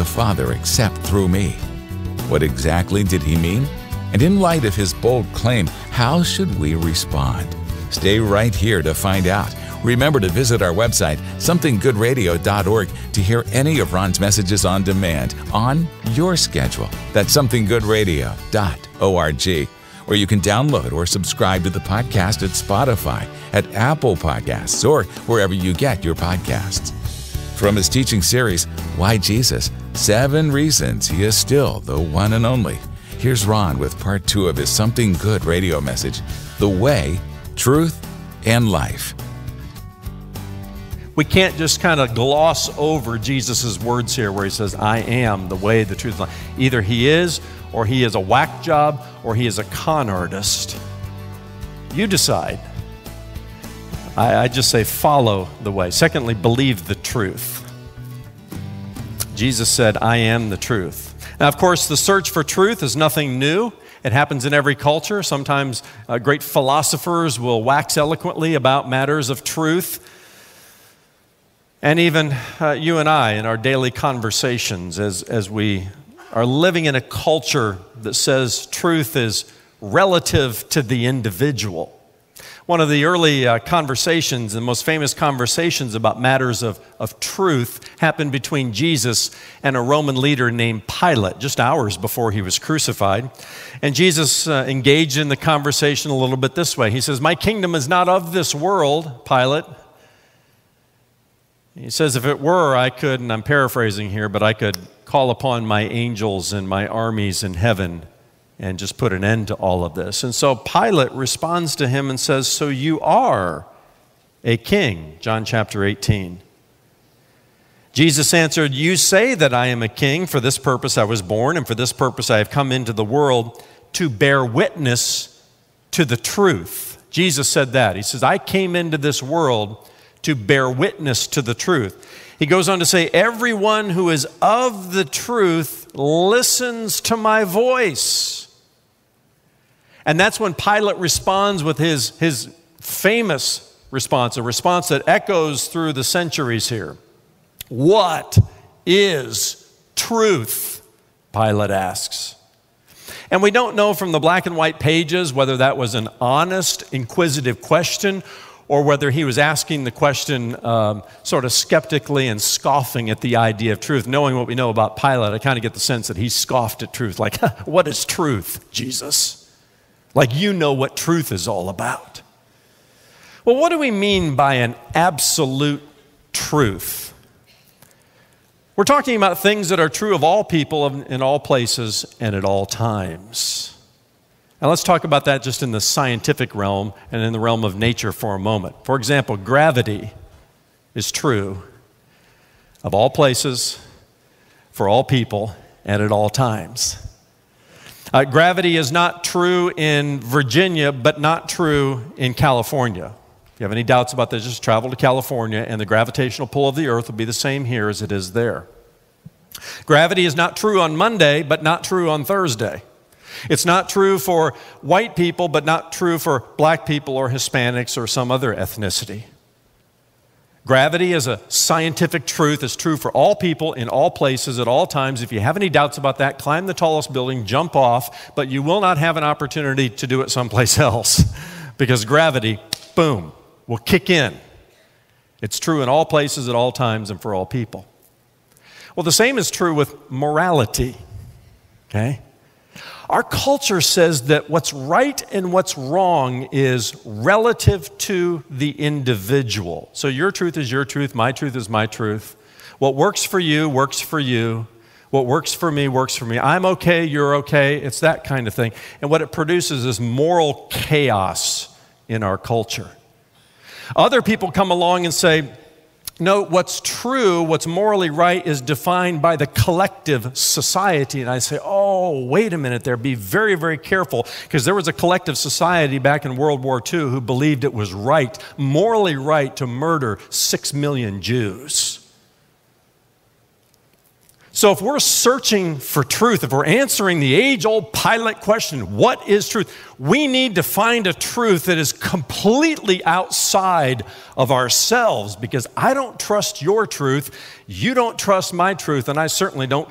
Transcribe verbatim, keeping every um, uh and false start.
the Father except through me. What exactly did he mean? And in light of his bold claim, how should we respond? Stay right here to find out. Remember to visit our website, something good radio dot org, to hear any of Ron's messages on demand on your schedule. That's something good radio dot org. Or you can download or subscribe to the podcast at Spotify, at Apple Podcasts, or wherever you get your podcasts. From his teaching series, Why Jesus? Seven Reasons He is Still the One and Only. Here's Ron with part two of his Something Good radio message, The Way, Truth, and Life. We can't just kind of gloss over Jesus' words here where he says, I am the way, the truth, and life. Either he is, or he is a whack job, or he is a con artist. You decide. I, I just say follow the way. Secondly, believe the truth. Jesus said, I am the truth. Now, of course, the search for truth is nothing new. It happens in every culture. Sometimes uh, great philosophers will wax eloquently about matters of truth. And even uh, you and I in our daily conversations as, as we are living in a culture that says truth is relative to the individual. One of the early uh, conversations, the most famous conversations about matters of, of truth happened between Jesus and a Roman leader named Pilate, just hours before he was crucified. And Jesus uh, engaged in the conversation a little bit this way. He says, my kingdom is not of this world, Pilate. He says, if it were, I could, and I'm paraphrasing here, but I could call upon my angels and my armies in heaven and just put an end to all of this. And so Pilate responds to him and says, so you are a king, John chapter eighteen. Jesus answered, you say that I am a king. For this purpose I was born, and for this purpose I have come into the world, to bear witness to the truth. Jesus said that. He says, I came into this world to bear witness to the truth. He goes on to say, everyone who is of the truth listens to my voice. And that's when Pilate responds with his, his famous response, a response that echoes through the centuries here. What is truth? Pilate asks. And we don't know from the black and white pages whether that was an honest, inquisitive question or whether he was asking the question um, sort of skeptically and scoffing at the idea of truth. Knowing what we know about Pilate, I kind of get the sense that he scoffed at truth. Like, what is truth, Jesus? Like, you know what truth is all about. Well, what do we mean by an absolute truth? We're talking about things that are true of all people in all places and at all times. Now let's talk about that just in the scientific realm and in the realm of nature for a moment. For example, gravity is true of all places, for all people, and at all times. Uh, gravity is not true in Virginia, but not true in California. If you have any doubts about this, just travel to California, and the gravitational pull of the earth will be the same here as it is there. Gravity is not true on Monday, but not true on Thursday. It's not true for white people, but not true for black people or Hispanics or some other ethnicity. Gravity is a scientific truth. It's true for all people in all places at all times. If you have any doubts about that, climb the tallest building, jump off, but you will not have an opportunity to do it someplace else because gravity, boom, will kick in. It's true in all places at all times and for all people. Well, the same is true with morality, okay? Our culture says that what's right and what's wrong is relative to the individual. So your truth is your truth, my truth is my truth. What works for you works for you. What works for me works for me. I'm okay, you're okay. It's that kind of thing. And what it produces is moral chaos in our culture. Other people come along and say, no, what's true, what's morally right is defined by the collective society. And I say, oh, wait a minute there. Be very, very careful, because there was a collective society back in World War Two who believed it was right, morally right, to murder six million Jews. So if we're searching for truth, if we're answering the age-old Pilate question, what is truth? We need to find a truth that is completely outside of ourselves, because I don't trust your truth, you don't trust my truth, and I certainly don't